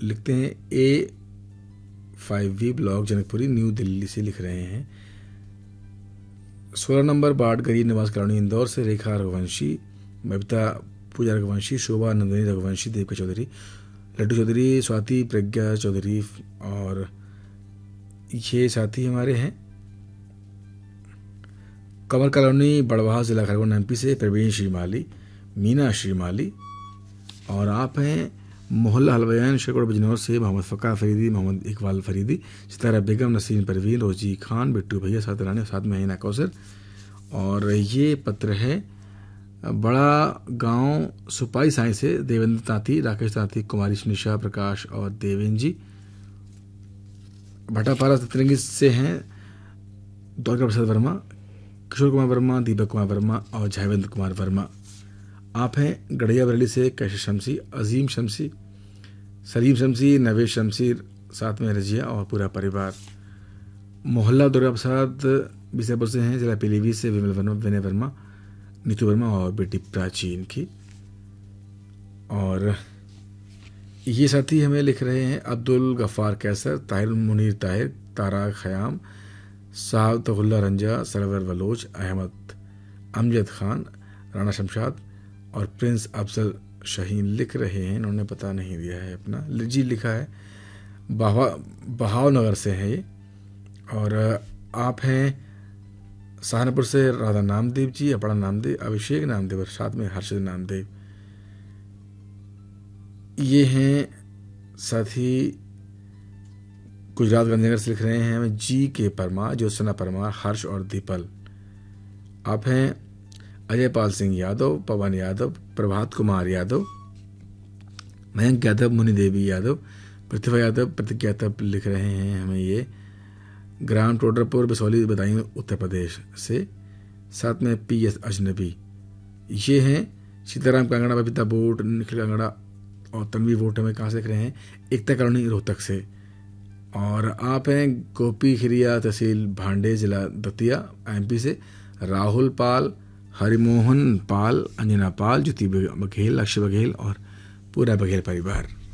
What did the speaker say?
लिखते हैं A5V block Janakpuri new Delhi से लिख रहे हैं। 16 नंबर बाढ़ गरीब निवास कॉलोनी इंदौर से रेखा रघुवंशी, बबीता पूजा रघुवंशी, शोभा नंदनी रघुवंशी, देविका चौधरी, लड्डू चौधरी, स्वाति प्रज्ञा चौधरी, और ये साथी हमारे हैं कमर कॉलोनी बड़वाह जिला खरगोन MP से प्रवीण श्रीमाली, मीना श्रीमाली, और आप हैं मोहल्ला हलवायान शेखोड़ बिजनौर से मोहम्मद फ़का फरीदी, मोहम्मद इकबाल फरीदी, सितारा बेगम, नसीम परवीन, रोजी खान, बिट्टू भैया, साथ रानी, साथ में हिना कौसर। और ये पत्र है बड़ा गांव सुपाई साई से देवेंद्र तांती, राकेश तांती, कुमारी निशा प्रकाश और देवेंद्र जी। भटापारा तिरंगी से हैं द्वारका प्रसाद वर्मा, किशोर कुमार वर्मा, दीपक कुमार वर्मा और जयवंत कुमार वर्मा। आप हैं गढ़िया बरेली से कैशर शमसी, अजीम शमसी, सलीम शमसी, नवेश शमसी, साथ में रजिया और पूरा परिवार। मोहल्ला दुर्गा प्रसाद बीसापुर से हैं, जिला पीलीभीत से विमल वर्मा, विनय वर्मा, नीतू वर्मा और बेटी प्राचीन की। और ये साथी हमें लिख रहे हैं अब्दुल गफ्फार कैसर, ताहिर मुनीर ताहिर, तारा खयाम, साहब तगुल्ला रंजा, सरवर बलोच, अहमद अमजद खान, राणा शमशाद और प्रिंस अफजल शाहीन लिख रहे हैं। इन्होंने पता नहीं दिया है अपना, जी लिखा है बहावनगर से है ये। और आप हैं सहारनपुर से राधा नामदेव जी, अपना नामदेव, अभिषेक नामदेव और साथ में हर्षद नामदेव। ये हैं साथी गुजरात गांधीनगर से लिख रहे हैं हमें G.K. परमार, ज्योत्सना परमार, हर्ष और दीपल। आप हैं अजय पाल सिंह यादव, पवन यादव, प्रभात कुमार यादव, मयंक यादव, मुनि देवी यादव, प्रतिभा यादव, प्रतिज्ञा यादव लिख रहे हैं हमें ये ग्राम टोडरपुर बसौली बदायूं उत्तर प्रदेश से, साथ में PS अजनबी। ये हैं सीताराम कांगड़ा, बबीता बोट, निखिल कांगड़ा और तन्वी वोट हमें कहाँ से लिख रहे हैं, एकता कॉलोनी रोहतक से। और आप हैं गोपी खिरिया, तहसील भांडे, जिला दतिया MP से, राहुल पाल, हरिमोहन पाल, अंजना पाल, ज्योति बघेल, अक्षय बघेल और पूरा बघेल परिवार।